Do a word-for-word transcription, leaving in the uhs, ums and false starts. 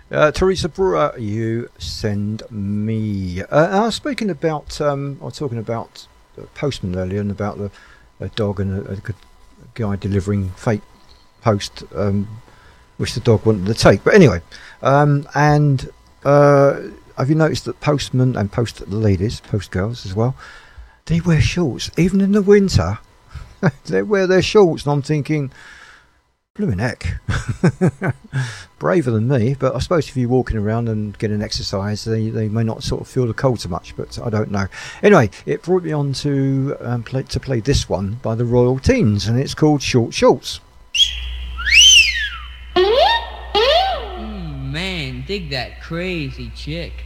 Uh, Teresa Brewer, you send me. Uh, I was speaking about, um, I was talking about the postman earlier and about the a dog and a, a guy delivering fake post, um, which the dog wanted to take. But anyway, um, and uh, have you noticed that postmen and post ladies, post girls as well, they wear shorts even in the winter? They wear their shorts, and I'm thinking, blooming heck, braver than me. But I suppose if you're walking around and getting exercise, they, they may not sort of feel the cold so much, but I don't know. Anyway, it brought me on to um, play, to play this one by the Royal Teens, and it's called Short Shorts. Mm, man, dig that crazy chick.